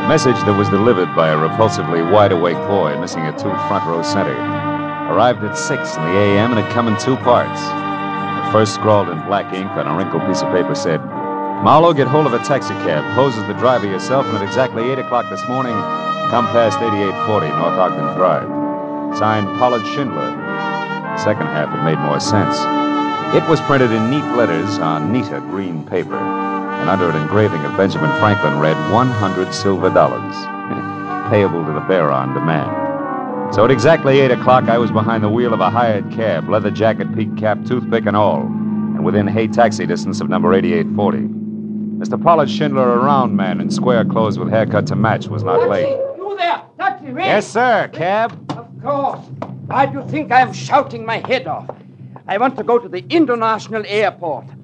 Message that was delivered by a repulsively wide-awake boy missing a tooth front row center. Arrived at 6 in the a.m. and had come in two parts. The first, scrawled in black ink on a wrinkled piece of paper, said, Marlowe, get hold of a taxicab. Pose as the driver yourself, and at exactly 8 o'clock this morning, come past 8840 North Ogden Drive. Signed, Pollard Schindler. The second half had made more sense. It was printed in neat letters on neater green paper, and under an engraving of Benjamin Franklin read 100 silver dollars, payable to the bearer on demand. So at exactly 8 o'clock, I was behind the wheel of a hired cab, leather jacket, peak cap, toothpick, and all, and within Hay taxi distance of number 8840. Mr. Pollard Schindler, a round man in square clothes with haircut to match, was not Taxi, late. you there! Taxi, wait! Yes, sir. Cab? Of course. Why do you think I'm shouting my head off? I want to go to the international airport.